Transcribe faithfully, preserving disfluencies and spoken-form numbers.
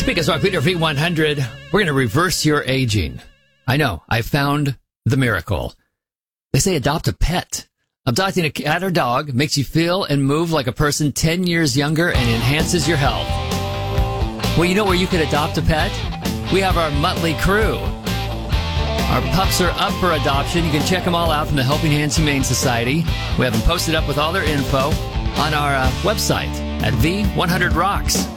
Speaking of Smart Peter V one hundred, we're going to reverse your aging. I know, I found the miracle. They say adopt a pet. Adopting a cat or dog makes you feel and move like a person ten years younger and enhances your health. Well, you know where you could adopt a pet? We have our Motley Crew. Our pups are up for adoption. You can check them all out from the Helping Hands Humane Society. We have them posted up with all their info on our uh, website at V one hundred Rocks.